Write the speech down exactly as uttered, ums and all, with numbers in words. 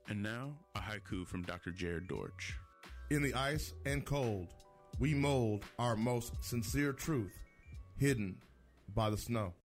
And now, a haiku from Doctor Jared Dortch. In the ice and cold, we mold our most sincere truth, hidden by the snow.